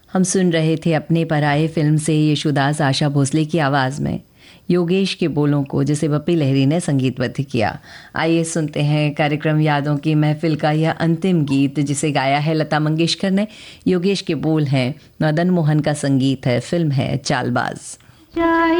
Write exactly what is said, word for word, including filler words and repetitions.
हम सुन रहे थे अपने पराये फिल्म से यशोदास आशा भोसले की आवाज़ में योगेश के बोलों को, जिसे बप्पी लहरी ने संगीतबद्ध किया। आइए सुनते हैं कार्यक्रम यादों की महफिल का यह अंतिम गीत, जिसे गाया है लता मंगेशकर ने। योगेश के बोल हैं, मदन मोहन का संगीत है, फिल्म है चालबाज।